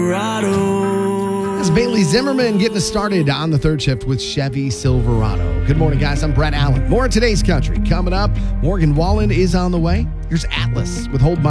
That's Bailey Zimmerman getting us started on the third shift with Chevy Silverado. Good morning, guys. I'm Brett Allen. More of today's country coming up. Morgan Wallen is on the way. Here's Atlas with Hold My